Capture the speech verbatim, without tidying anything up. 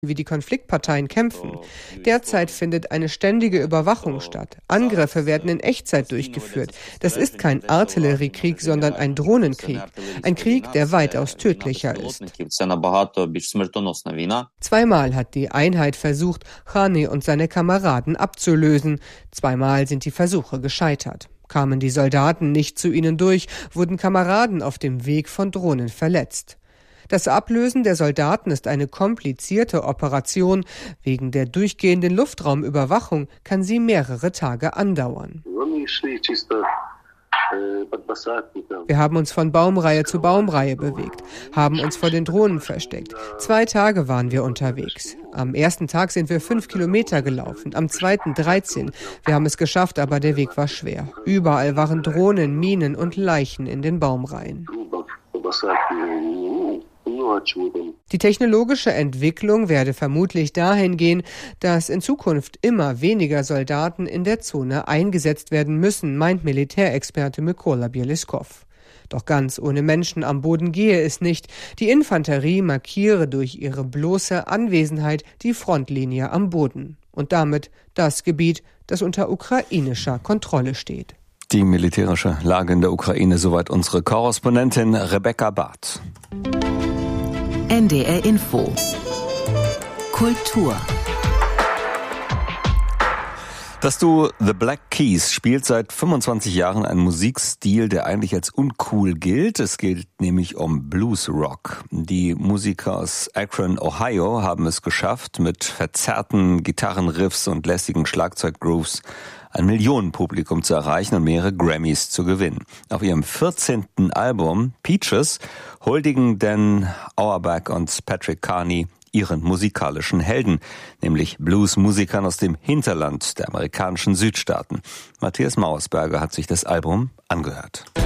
wie die Konfliktparteien kämpfen. Derzeit findet eine ständige Überwachung statt. Angriffe werden in Echtzeit durchgeführt. Das ist kein Artilleriekrieg, sondern ein Drohnenkrieg. Ein Krieg, der weitaus tödlicher ist. Zweimal hat die Einheit versucht, Khani und seine Kameraden abzulösen. Zweimal sind die Versuche gescheitert. Kamen die Soldaten nicht zu ihnen durch, wurden Kameraden auf dem Weg von Drohnen verletzt. Das Ablösen der Soldaten ist eine komplizierte Operation. Wegen der durchgehenden Luftraumüberwachung kann sie mehrere Tage andauern. Wir haben uns von Baumreihe zu Baumreihe bewegt, haben uns vor den Drohnen versteckt. Zwei Tage waren wir unterwegs. Am ersten Tag sind wir fünf Kilometer gelaufen, am zweiten dreizehn. Wir haben es geschafft, aber der Weg war schwer. Überall waren Drohnen, Minen und Leichen in den Baumreihen. Die technologische Entwicklung werde vermutlich dahin gehen, dass in Zukunft immer weniger Soldaten in der Zone eingesetzt werden müssen, meint Militärexperte Mykola Bieliskov. Doch ganz ohne Menschen am Boden gehe es nicht. Die Infanterie markiere durch ihre bloße Anwesenheit die Frontlinie am Boden und damit das Gebiet, das unter ukrainischer Kontrolle steht. Die militärische Lage in der Ukraine, soweit unsere Korrespondentin Rebecca Barth. N D R Info Kultur. Das Duo The Black Keys spielt seit fünfundzwanzig Jahren einen Musikstil, der eigentlich als uncool gilt. Es geht nämlich um Blues Rock. Die Musiker aus Akron, Ohio, haben es geschafft, mit verzerrten Gitarrenriffs und lässigen Schlagzeuggrooves ein Millionenpublikum zu erreichen und mehrere Grammys zu gewinnen. Auf ihrem vierzehnten Album Peaches huldigen Dan Auerbach und Patrick Carney ihren musikalischen Helden, nämlich Bluesmusikern aus dem Hinterland der amerikanischen Südstaaten. Matthias Mauersberger hat sich das Album angehört.